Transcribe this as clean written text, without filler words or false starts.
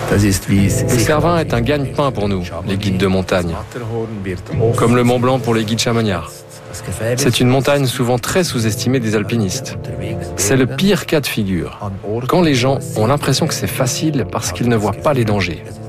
Le Cervin est un gagne-pain pour nous, les guides de montagne, comme le Mont Blanc pour les guides chamoniards. C'est une montagne souvent très sous-estimée des alpinistes. C'est le pire cas de figure, quand les gens ont l'impression que c'est facile parce qu'ils ne voient pas les dangers.